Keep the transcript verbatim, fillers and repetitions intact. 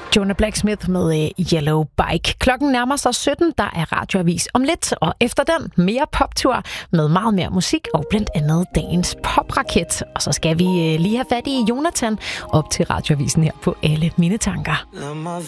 Jonah Blacksmith med Yellow Bike. Klokken nærmer sig sytten, der er radioavis om lidt, og efter den mere poptur med meget mere musik og blandt andet dagens popraket. Og så skal vi lige have fat i Jonathan op til radioavisen her på Alle Mine Tanker. Lad mig